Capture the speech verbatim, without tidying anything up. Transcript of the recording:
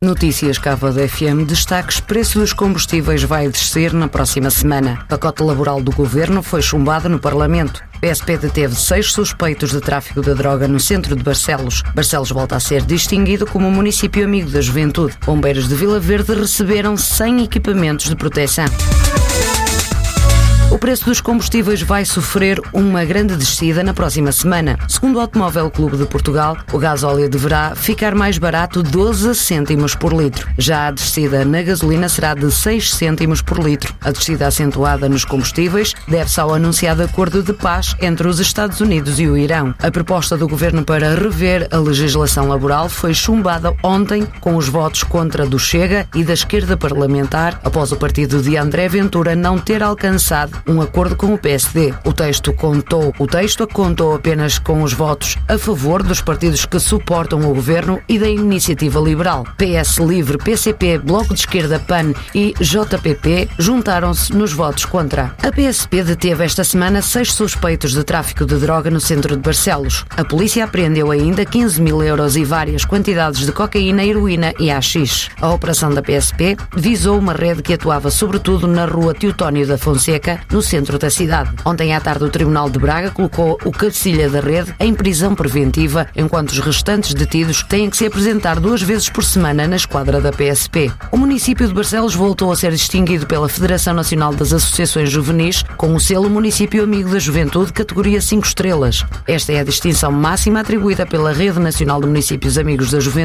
Notícias Cava da F M, destaques: preço dos combustíveis vai descer na próxima semana. Pacote laboral do Governo foi chumbado no Parlamento. P S P deteve seis suspeitos de tráfico de droga no centro de Barcelos. Barcelos volta a ser distinguido como um município amigo da juventude. Bombeiros de Vila Verde receberam cem equipamentos de proteção. O preço dos combustíveis vai sofrer uma grande descida na próxima semana. Segundo o Automóvel Clube de Portugal, o gasóleo deverá ficar mais barato doze cêntimos por litro. Já a descida na gasolina será de seis cêntimos por litro. A descida acentuada nos combustíveis deve-se ao anunciado acordo de paz entre os Estados Unidos e o Irão. A proposta do governo para rever a legislação laboral foi chumbada ontem com os votos contra do Chega e da esquerda parlamentar, após o partido de André Ventura não ter alcançado um acordo com o P S D. O texto contou, o texto contou apenas com os votos a favor dos partidos que suportam o governo e da Iniciativa Liberal. P S Livre, P C P, Bloco de Esquerda, P A N e J P P juntaram-se nos votos contra. A P S P deteve esta semana seis suspeitos de tráfico de droga no centro de Barcelos. A polícia apreendeu ainda quinze mil euros e várias quantidades de cocaína, heroína e haxixe. A operação da P S P visou uma rede que atuava sobretudo na rua Teotónio da Fonseca, no centro da cidade. Ontem à tarde o Tribunal de Braga colocou o cabecilha da rede em prisão preventiva, enquanto os restantes detidos têm que se apresentar duas vezes por semana na esquadra da P S P. O município de Barcelos voltou a ser distinguido pela Federação Nacional das Associações Juvenis com o selo Município Amigo da Juventude, categoria cinco estrelas. Esta é a distinção máxima atribuída pela Rede Nacional de Municípios Amigos da Juventude